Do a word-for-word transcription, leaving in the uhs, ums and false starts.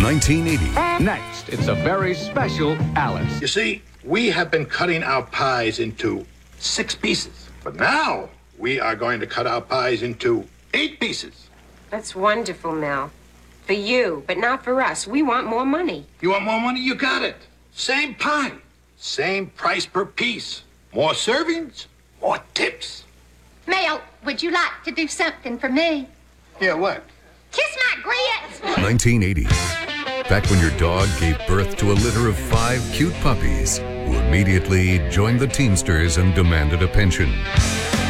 nineteen eighty. Next, it's a very special Alice. You see, we have been cutting our pies into six pieces. But now we are going to cut our pies into eight pieces. That's wonderful, Mel. For you, but not for us. We want more money. You want more money? You got it. Same pie. Same price per piece. More servings, more tips. Mel, would you like to do something for me? Yeah, what? Kiss my grits! nineteen eighty. Back when your dog gave birth to a litter of five cute puppies who immediately joined the Teamsters and demanded a pension.